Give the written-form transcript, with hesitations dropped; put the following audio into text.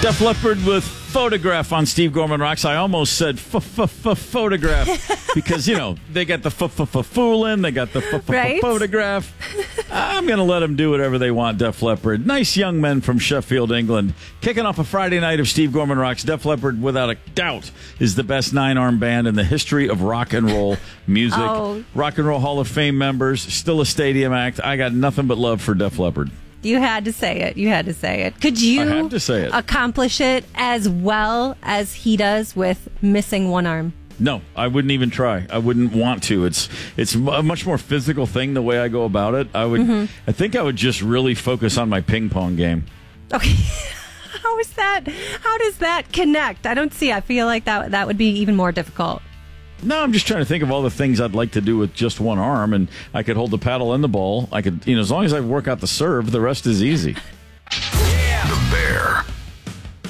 Def Leppard with Photograph on Steve Gorman Rocks. I almost said photograph because, they got the foolin', they got the photograph. I'm going to let them do whatever they want, Def Leppard. Nice young men from Sheffield, England. Kicking off a Friday night of Steve Gorman Rocks. Def Leppard, without a doubt, is the best 9-arm band in the history of rock and roll music. Oh. Rock and Roll Hall of Fame members, still a stadium act. I got nothing but love for Def Leppard. You had to say it. Could you I have to say it. accomplish it as well as he does with missing one arm? No, I wouldn't even try. I wouldn't want to. It's a much more physical thing the way I go about it. I think I would just really focus on my ping pong game. Okay. How does that connect? I don't see. I feel like that would be even more difficult. No, I'm just trying to think of all the things I'd like to do with just one arm, and I could hold the paddle and the ball. I could, as long as I work out the serve, the rest is easy.